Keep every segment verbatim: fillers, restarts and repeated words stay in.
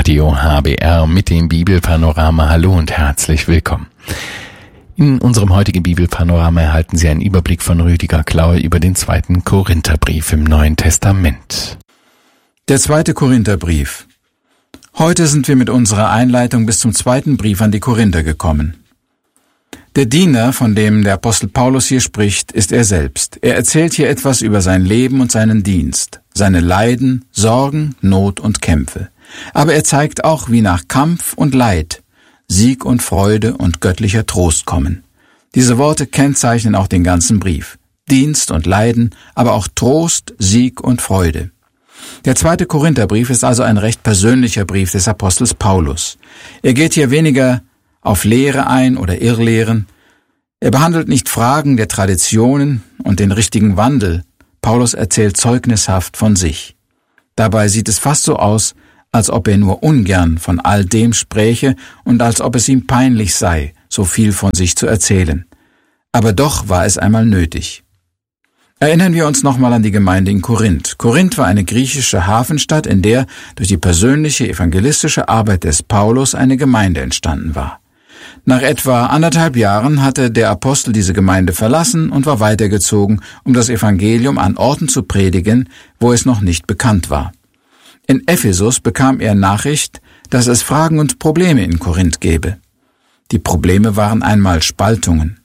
Radio H B R mit dem Bibelpanorama. Hallo und herzlich willkommen. In unserem heutigen Bibelpanorama erhalten Sie einen Überblick von Rüdiger Klaue über den zweiten Korintherbrief im Neuen Testament. Der zweite Korintherbrief. Heute sind wir mit unserer Einleitung bis zum zweiten Brief an die Korinther gekommen. Der Diener, von dem der Apostel Paulus hier spricht, ist er selbst. Er erzählt hier etwas über sein Leben und seinen Dienst, seine Leiden, Sorgen, Not und Kämpfe. Aber er zeigt auch, wie nach Kampf und Leid Sieg und Freude und göttlicher Trost kommen. Diese Worte kennzeichnen auch den ganzen Brief. Dienst und Leiden, aber auch Trost, Sieg und Freude. Der zweite Korintherbrief ist also ein recht persönlicher Brief des Apostels Paulus. Er geht hier weniger auf Lehre ein oder Irrlehren. Er behandelt nicht Fragen der Traditionen und den richtigen Wandel. Paulus erzählt zeugnishaft von sich. Dabei sieht es fast so aus, als ob er nur ungern von all dem spräche und als ob es ihm peinlich sei, so viel von sich zu erzählen. Aber doch war es einmal nötig. Erinnern wir uns nochmal an die Gemeinde in Korinth. Korinth war eine griechische Hafenstadt, in der durch die persönliche evangelistische Arbeit des Paulus eine Gemeinde entstanden war. Nach etwa anderthalb Jahren hatte der Apostel diese Gemeinde verlassen und war weitergezogen, um das Evangelium an Orten zu predigen, wo es noch nicht bekannt war. In Ephesus bekam er Nachricht, dass es Fragen und Probleme in Korinth gäbe. Die Probleme waren einmal Spaltungen.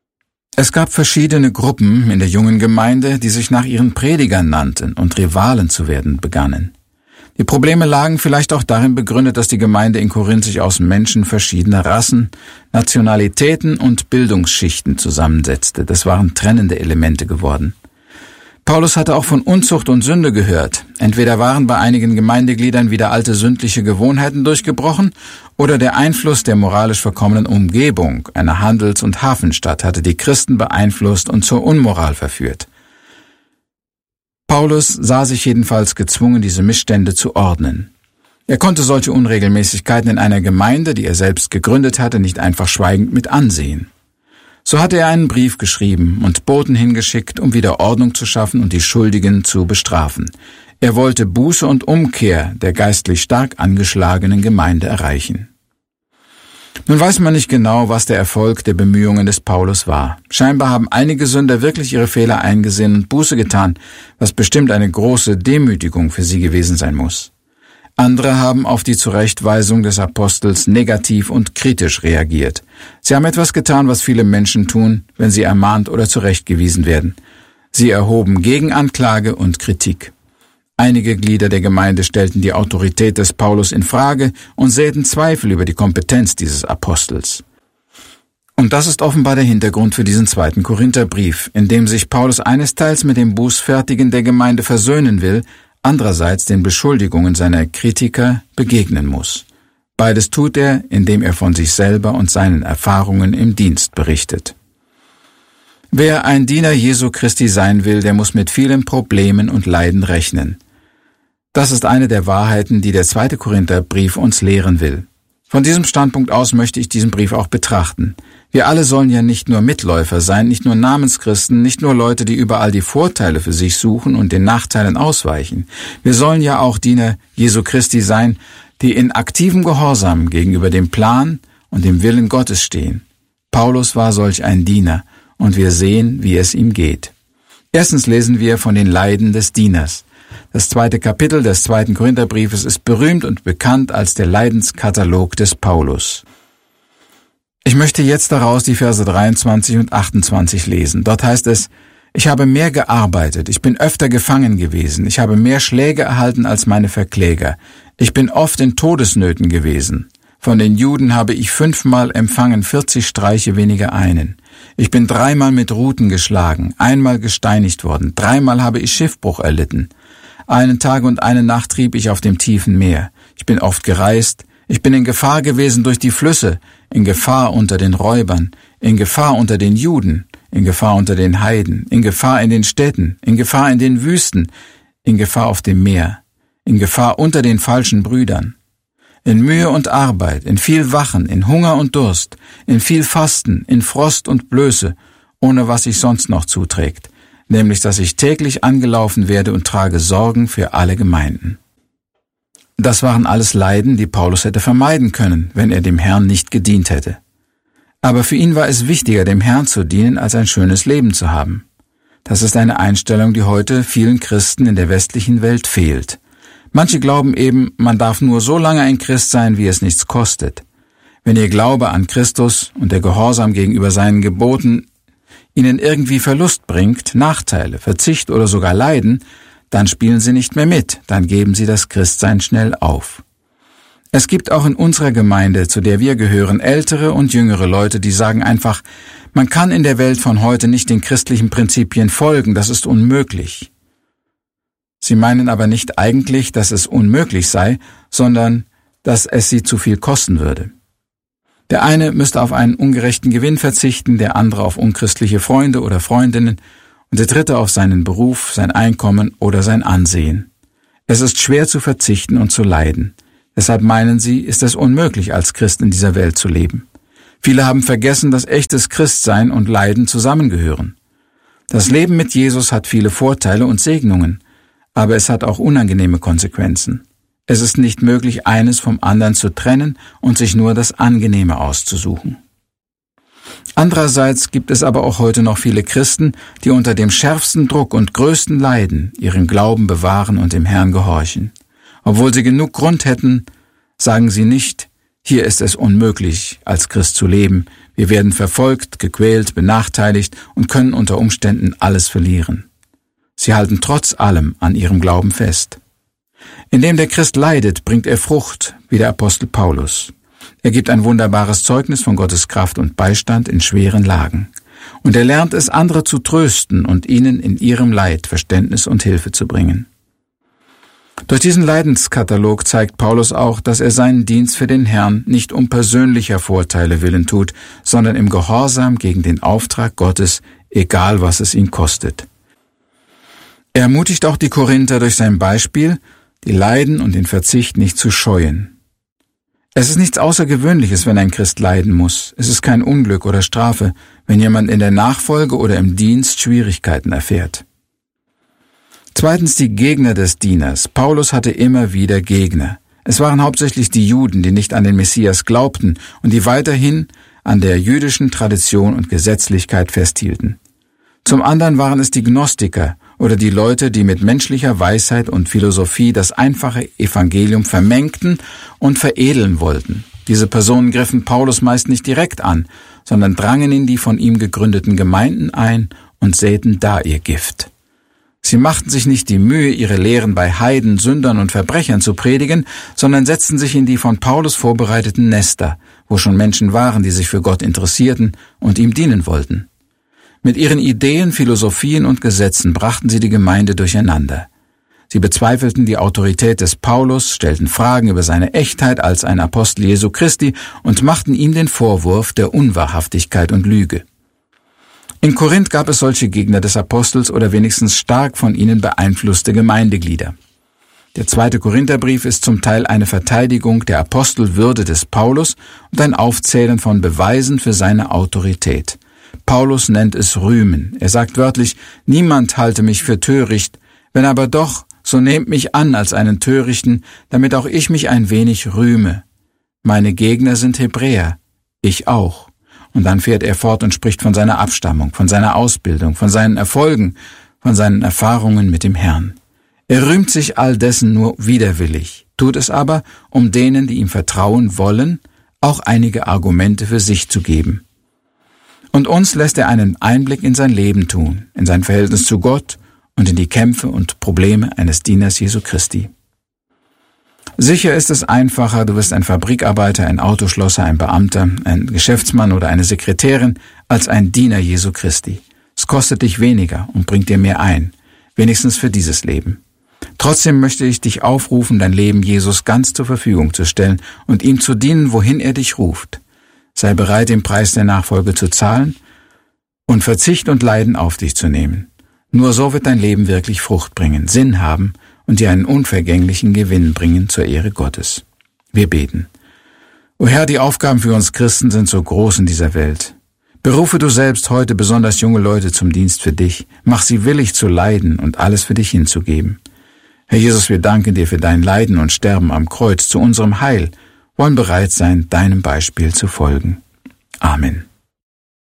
Es gab verschiedene Gruppen in der jungen Gemeinde, die sich nach ihren Predigern nannten und Rivalen zu werden begannen. Die Probleme lagen vielleicht auch darin begründet, dass die Gemeinde in Korinth sich aus Menschen verschiedener Rassen, Nationalitäten und Bildungsschichten zusammensetzte. Das waren trennende Elemente geworden. Paulus hatte auch von Unzucht und Sünde gehört. Entweder waren bei einigen Gemeindegliedern wieder alte sündliche Gewohnheiten durchgebrochen oder der Einfluss der moralisch verkommenen Umgebung einer Handels- und Hafenstadt hatte die Christen beeinflusst und zur Unmoral verführt. Paulus sah sich jedenfalls gezwungen, diese Missstände zu ordnen. Er konnte solche Unregelmäßigkeiten in einer Gemeinde, die er selbst gegründet hatte, nicht einfach schweigend mit ansehen. So hatte er einen Brief geschrieben und Boten hingeschickt, um wieder Ordnung zu schaffen und die Schuldigen zu bestrafen. Er wollte Buße und Umkehr der geistlich stark angeschlagenen Gemeinde erreichen. Nun weiß man nicht genau, was der Erfolg der Bemühungen des Paulus war. Scheinbar haben einige Sünder wirklich ihre Fehler eingesehen und Buße getan, was bestimmt eine große Demütigung für sie gewesen sein muss. Andere haben auf die Zurechtweisung des Apostels negativ und kritisch reagiert. Sie haben etwas getan, was viele Menschen tun, wenn sie ermahnt oder zurechtgewiesen werden. Sie erhoben Gegenanklage und Kritik. Einige Glieder der Gemeinde stellten die Autorität des Paulus in Frage und säten Zweifel über die Kompetenz dieses Apostels. Und das ist offenbar der Hintergrund für diesen zweiten Korintherbrief, in dem sich Paulus einesteils mit dem Bußfertigen der Gemeinde versöhnen will, andererseits den Beschuldigungen seiner Kritiker begegnen muss. Beides tut er, indem er von sich selber und seinen Erfahrungen im Dienst berichtet. Wer ein Diener Jesu Christi sein will, der muss mit vielen Problemen und Leiden rechnen. Das ist eine der Wahrheiten, die der zweite Korintherbrief uns lehren will. Von diesem Standpunkt aus möchte ich diesen Brief auch betrachten. Wir alle sollen ja nicht nur Mitläufer sein, nicht nur Namenschristen, nicht nur Leute, die überall die Vorteile für sich suchen und den Nachteilen ausweichen. Wir sollen ja auch Diener Jesu Christi sein, die in aktivem Gehorsam gegenüber dem Plan und dem Willen Gottes stehen. Paulus war solch ein Diener, und wir sehen, wie es ihm geht. Erstens lesen wir von den Leiden des Dieners. Das zweite Kapitel des zweiten Korintherbriefes ist berühmt und bekannt als der Leidenskatalog des Paulus. Ich möchte jetzt daraus die Verse dreiundzwanzig und achtundzwanzig lesen. Dort heißt es: Ich habe mehr gearbeitet, ich bin öfter gefangen gewesen, ich habe mehr Schläge erhalten als meine Verkläger, ich bin oft in Todesnöten gewesen. Von den Juden habe ich fünfmal empfangen, vierzig Streiche weniger einen. Ich bin dreimal mit Ruten geschlagen, einmal gesteinigt worden, dreimal habe ich Schiffbruch erlitten. Einen Tag und eine Nacht trieb ich auf dem tiefen Meer. Ich bin oft gereist, ich bin in Gefahr gewesen durch die Flüsse, in Gefahr unter den Räubern, in Gefahr unter den Juden, in Gefahr unter den Heiden, in Gefahr in den Städten, in Gefahr in den Wüsten, in Gefahr auf dem Meer, in Gefahr unter den falschen Brüdern. In Mühe und Arbeit, in viel Wachen, in Hunger und Durst, in viel Fasten, in Frost und Blöße, ohne was sich sonst noch zuträgt, nämlich dass ich täglich angelaufen werde und trage Sorgen für alle Gemeinden. Das waren alles Leiden, die Paulus hätte vermeiden können, wenn er dem Herrn nicht gedient hätte. Aber für ihn war es wichtiger, dem Herrn zu dienen, als ein schönes Leben zu haben. Das ist eine Einstellung, die heute vielen Christen in der westlichen Welt fehlt. Manche glauben eben, man darf nur so lange ein Christ sein, wie es nichts kostet. Wenn ihr Glaube an Christus und der Gehorsam gegenüber seinen Geboten ihnen irgendwie Verlust bringt, Nachteile, Verzicht oder sogar Leiden, dann spielen sie nicht mehr mit, dann geben sie das Christsein schnell auf. Es gibt auch in unserer Gemeinde, zu der wir gehören, ältere und jüngere Leute, die sagen einfach, man kann in der Welt von heute nicht den christlichen Prinzipien folgen, das ist unmöglich. Sie meinen aber nicht eigentlich, dass es unmöglich sei, sondern dass es sie zu viel kosten würde. Der eine müsste auf einen ungerechten Gewinn verzichten, der andere auf unchristliche Freunde oder Freundinnen und der dritte auf seinen Beruf, sein Einkommen oder sein Ansehen. Es ist schwer zu verzichten und zu leiden. Deshalb meinen sie, ist es unmöglich, als Christ in dieser Welt zu leben. Viele haben vergessen, dass echtes Christsein und Leiden zusammengehören. Das Leben mit Jesus hat viele Vorteile und Segnungen, aber es hat auch unangenehme Konsequenzen. Es ist nicht möglich, eines vom anderen zu trennen und sich nur das Angenehme auszusuchen. Andererseits gibt es aber auch heute noch viele Christen, die unter dem schärfsten Druck und größten Leiden ihren Glauben bewahren und dem Herrn gehorchen. Obwohl sie genug Grund hätten, sagen sie nicht, hier ist es unmöglich, als Christ zu leben. Wir werden verfolgt, gequält, benachteiligt und können unter Umständen alles verlieren. Sie halten trotz allem an ihrem Glauben fest. Indem der Christ leidet, bringt er Frucht, wie der Apostel Paulus. Er gibt ein wunderbares Zeugnis von Gottes Kraft und Beistand in schweren Lagen. Und er lernt es, andere zu trösten und ihnen in ihrem Leid Verständnis und Hilfe zu bringen. Durch diesen Leidenskatalog zeigt Paulus auch, dass er seinen Dienst für den Herrn nicht um persönlicher Vorteile willen tut, sondern im Gehorsam gegen den Auftrag Gottes, egal was es ihn kostet. Er ermutigt auch die Korinther durch sein Beispiel, die Leiden und den Verzicht nicht zu scheuen. Es ist nichts Außergewöhnliches, wenn ein Christ leiden muss. Es ist kein Unglück oder Strafe, wenn jemand in der Nachfolge oder im Dienst Schwierigkeiten erfährt. Zweitens die Gegner des Dieners. Paulus hatte immer wieder Gegner. Es waren hauptsächlich die Juden, die nicht an den Messias glaubten und die weiterhin an der jüdischen Tradition und Gesetzlichkeit festhielten. Zum anderen waren es die Gnostiker oder die Leute, die mit menschlicher Weisheit und Philosophie das einfache Evangelium vermengten und veredeln wollten. Diese Personen griffen Paulus meist nicht direkt an, sondern drangen in die von ihm gegründeten Gemeinden ein und säten da ihr Gift. Sie machten sich nicht die Mühe, ihre Lehren bei Heiden, Sündern und Verbrechern zu predigen, sondern setzten sich in die von Paulus vorbereiteten Nester, wo schon Menschen waren, die sich für Gott interessierten und ihm dienen wollten. Mit ihren Ideen, Philosophien und Gesetzen brachten sie die Gemeinde durcheinander. Sie bezweifelten die Autorität des Paulus, stellten Fragen über seine Echtheit als ein Apostel Jesu Christi und machten ihm den Vorwurf der Unwahrhaftigkeit und Lüge. In Korinth gab es solche Gegner des Apostels oder wenigstens stark von ihnen beeinflusste Gemeindeglieder. Der zweite Korintherbrief ist zum Teil eine Verteidigung der Apostelwürde des Paulus und ein Aufzählen von Beweisen für seine Autorität. Paulus nennt es Rühmen. Er sagt wörtlich, niemand halte mich für töricht, wenn aber doch, so nehmt mich an als einen Törichten, damit auch ich mich ein wenig rühme. Meine Gegner sind Hebräer, ich auch. Und dann fährt er fort und spricht von seiner Abstammung, von seiner Ausbildung, von seinen Erfolgen, von seinen Erfahrungen mit dem Herrn. Er rühmt sich all dessen nur widerwillig, tut es aber, um denen, die ihm vertrauen wollen, auch einige Argumente für sich zu geben. Und uns lässt er einen Einblick in sein Leben tun, in sein Verhältnis zu Gott und in die Kämpfe und Probleme eines Dieners Jesu Christi. Sicher ist es einfacher, du bist ein Fabrikarbeiter, ein Autoschlosser, ein Beamter, ein Geschäftsmann oder eine Sekretärin, als ein Diener Jesu Christi. Es kostet dich weniger und bringt dir mehr ein, wenigstens für dieses Leben. Trotzdem möchte ich dich aufrufen, dein Leben Jesus ganz zur Verfügung zu stellen und ihm zu dienen, wohin er dich ruft. Sei bereit, den Preis der Nachfolge zu zahlen und Verzicht und Leiden auf dich zu nehmen. Nur so wird dein Leben wirklich Frucht bringen, Sinn haben und dir einen unvergänglichen Gewinn bringen zur Ehre Gottes. Wir beten. O Herr, die Aufgaben für uns Christen sind so groß in dieser Welt. Berufe du selbst heute besonders junge Leute zum Dienst für dich. Mach sie willig zu leiden und alles für dich hinzugeben. Herr Jesus, wir danken dir für dein Leiden und Sterben am Kreuz zu unserem Heil, wollen bereit sein, deinem Beispiel zu folgen. Amen.